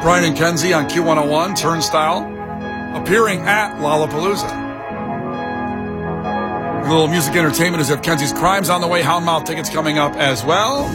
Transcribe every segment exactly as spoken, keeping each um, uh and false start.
Brian and Kenzie on Q one oh one, Turnstile, appearing at Lollapalooza. A little music entertainment as if Kenzie's Crimes on the way. Houndmouth tickets coming up as well.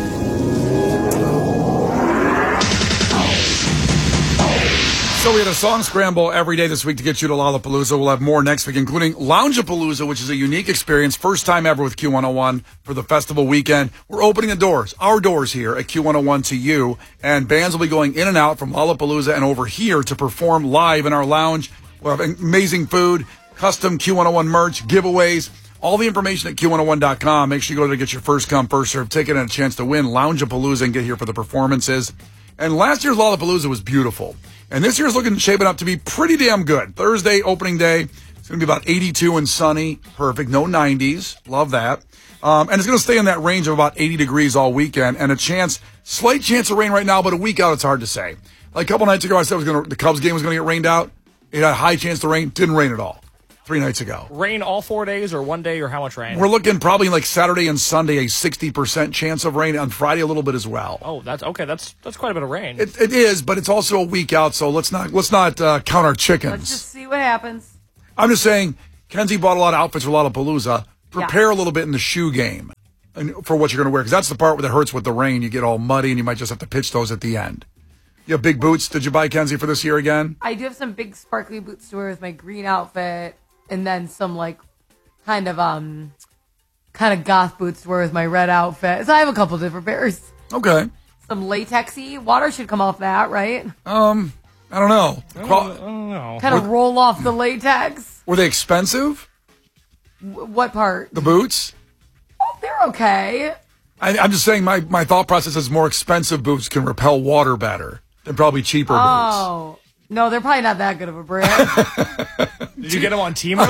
So we had a song scramble every day this week to get you to Lollapalooza. We'll have more next week, including Loungeapalooza, which is a unique experience. First time ever with Q one oh one for the festival weekend. We're opening the doors, our doors here at Q one oh one to you. And bands will be going in and out from Lollapalooza and over here to perform live in our lounge. We'll have amazing food, custom Q one oh one merch, giveaways. All the information at Q one oh one dot com. Make sure you go there to get your first come, first serve ticket and a chance to win Loungeapalooza and get here for the performances. And last year's Lollapalooza was beautiful. And this year's looking shaping up to be pretty damn good. Thursday, opening day, it's going to be about eighty-two and sunny. Perfect. No nineties. Love that. Um, and it's going to stay in that range of about eighty degrees all weekend. And a chance, slight chance of rain right now, but a week out, it's hard to say. Like a couple nights ago, I said it was going to, the Cubs game was going to get rained out. It had a high chance to rain. Didn't rain at all. Three nights ago. Rain all four days or one day, or how much rain? We're looking probably like Saturday and Sunday, a sixty percent chance of rain. On Friday, a little bit as well. Oh, that's okay. That's that's quite a bit of rain. It, it is, but it's also a week out, so let's not let's not uh, count our chickens. Let's just see what happens. I'm just saying, Kenzie bought a lot of outfits for Lollapalooza. Prepare yeah. a little bit in the shoe game and for what you're going to wear, because that's the part where it hurts with the rain. You get all muddy, and you might just have to pitch those at the end. You have big boots. Did you buy, Kenzie, for this year again? I do have some big sparkly boots to wear with my green outfit. And then some, like, kind of, um, kind of goth boots to wear with my red outfit. So I have a couple different pairs. Okay. Some latexy. Water should come off that, right? Um, I don't know. I don't, I don't know. Kind of roll off the latex. Were they expensive? W- what part? The boots? Oh, they're okay. I, I'm just saying my, my thought process is more expensive boots can repel water better than probably cheaper boots. Oh. No, they're probably not that good of a brand. Did you get them on Temu?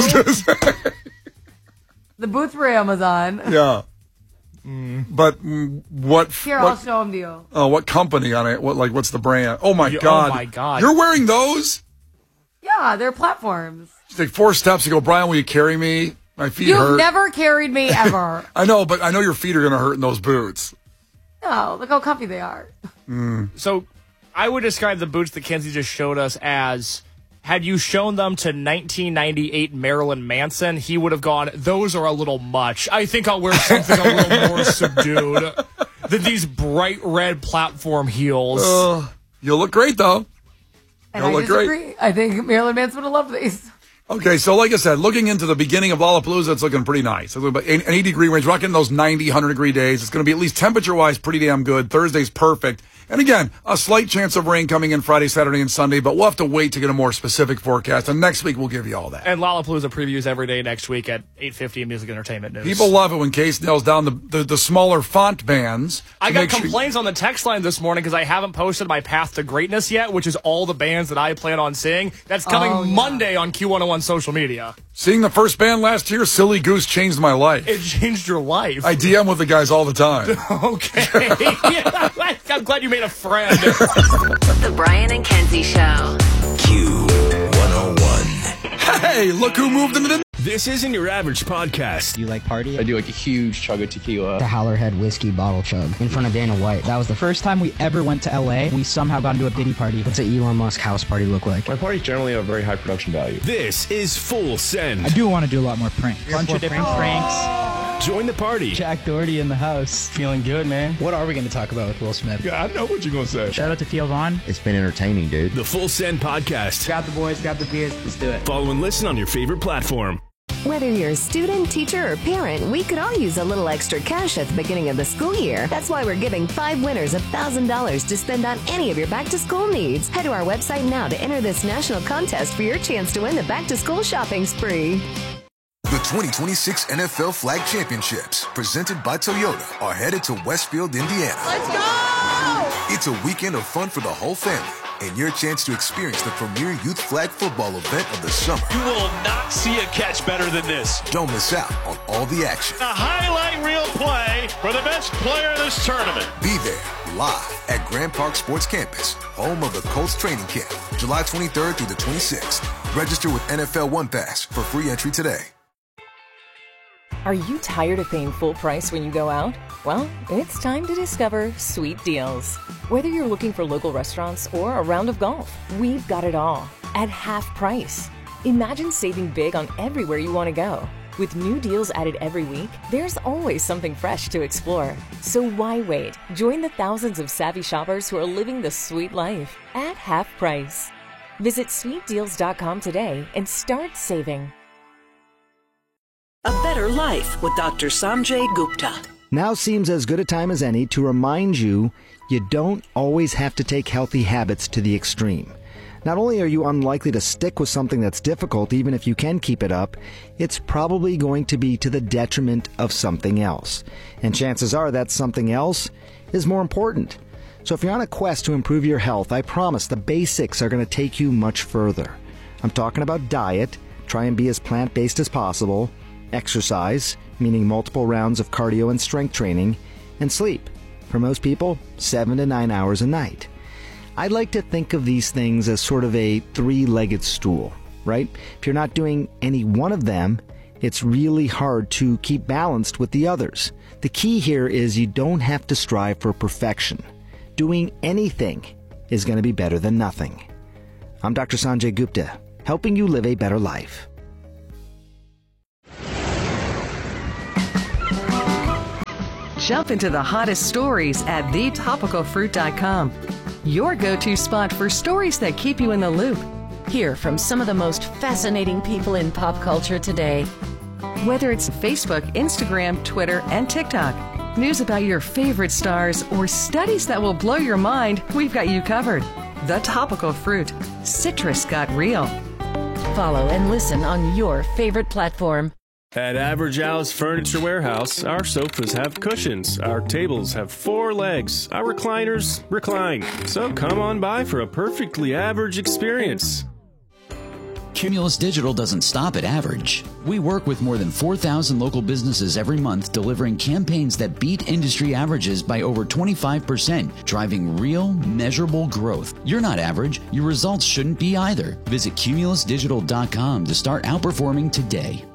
The boots were Amazon. Yeah. Mm. But mm, what? Here, what, I'll show them to you. Oh, what company on it? What like? What's the brand? Oh my you, god! Oh my god! You're wearing those? Yeah, they're platforms. You take four steps. You go, Brian. Will you carry me? My feet You've hurt. You've never carried me ever. I know, but I know your feet are gonna hurt in those boots. No, look how comfy they are. Mm. So. I would describe the boots that Kenzie just showed us as, had you shown them to nineteen ninety-eight Marilyn Manson, he would have gone, those are a little much. I think I'll wear something a little more subdued than these bright red platform heels. Uh, you'll look great, though. And you'll I look disagree. great. I think Marilyn Manson would have loved these. Okay, so like I said, looking into the beginning of Lollapalooza, it's looking pretty nice. It's about an eighty degree range. We're not getting those ninety, one hundred degree days. It's going to be at least temperature-wise pretty damn good. Thursday's perfect. And again, a slight chance of rain coming in Friday, Saturday, and Sunday, but we'll have to wait to get a more specific forecast. And next week, we'll give you all that. And Lollapalooza previews every day next week at eight fifty in Music Entertainment News. People love it when Case nails down the, the, the smaller font bands. I got complaints sure... on the text line this morning because I haven't posted my Path to Greatness yet, which is all the bands that I plan on seeing. That's coming oh, yeah. Monday on Q one oh one social media. Seeing the first band last year, Silly Goose, changed my life. It changed your life. I D M with the guys all the time. Okay. Yeah, I'm glad you made a friend. The Brian and Kenzie Show. Q one oh one. Hey, look who moved into the... This isn't your average podcast. Do you like party? I do like a huge chug of tequila. The Howlerhead whiskey bottle chug in front of Dana White. That was the first time we ever went to L A. We somehow got into a Diddy party. What's an Elon Musk house party look like? My parties generally have a very high production value. This is Full Send. I do want to do a lot more pranks. Bunch of different pranks. Join the party. Jack Doherty in the house. Feeling good, man. What are we going to talk about with Will Smith? Yeah, I know what you're going to say. Shout out to Theo Vaughn. It's been entertaining, dude. The Full Send podcast. Grab the boys, grab the beers. Let's do it. Follow and listen on your favorite platform. Whether you're a student, teacher, or parent, we could all use a little extra cash at the beginning of the school year. That's why we're giving five winners one thousand dollars to spend on any of your back-to-school needs. Head to our website now to enter this national contest for your chance to win the back-to-school shopping spree. The twenty twenty-six N F L Flag Championships, presented by Toyota, are headed to Westfield, Indiana. Let's go! It's a weekend of fun for the whole family, and your chance to experience the premier youth flag football event of the summer. You will not see a catch better than this. Don't miss out on all the action. A highlight reel play for the best player in this tournament. Be there, live at Grand Park Sports Campus, home of the Colts training camp, July twenty-third through the twenty-sixth. Register with N F L One Pass for free entry today. Are you tired of paying full price when you go out? Well, it's time to discover sweet deals. Whether you're looking for local restaurants or a round of golf, we've got it all at half price. Imagine saving big on everywhere you want to go. With new deals added every week, there's always something fresh to explore. So why wait? Join the thousands of savvy shoppers who are living the sweet life at half price. Visit sweet deals dot com today and start saving. A better life with Doctor Sanjay Gupta. Now seems as good a time as any to remind you you don't always have to take healthy habits to the extreme. Not only are you unlikely to stick with something that's difficult, even if you can keep it up, it's probably going to be to the detriment of something else. And chances are that something else is more important. So if you're on a quest to improve your health, I promise the basics are going to take you much further. I'm talking about diet, try and be as plant-based as possible, exercise, meaning multiple rounds of cardio and strength training, and sleep. For most people, seven to nine hours a night. I'd like to think of these things as sort of a three-legged stool, right? If you're not doing any one of them, it's really hard to keep balanced with the others. The key here is you don't have to strive for perfection. Doing anything is going to be better than nothing. I'm Doctor Sanjay Gupta, helping you live a better life. Jump into the hottest stories at the topical fruit dot com. Your go-to spot for stories that keep you in the loop. Hear from some of the most fascinating people in pop culture today. Whether it's Facebook, Instagram, Twitter, and TikTok, news about your favorite stars, or studies that will blow your mind, we've got you covered. The Topical Fruit. Citrus got real. Follow and listen on your favorite platform. At Average Al's Furniture Warehouse, our sofas have cushions, our tables have four legs, our recliners recline. So come on by for a perfectly average experience. Cumulus Digital doesn't stop at average. We work with more than four thousand local businesses every month, delivering campaigns that beat industry averages by over twenty-five percent, driving real, measurable growth. You're not average. Your results shouldn't be either. Visit cumulus digital dot com to start outperforming today.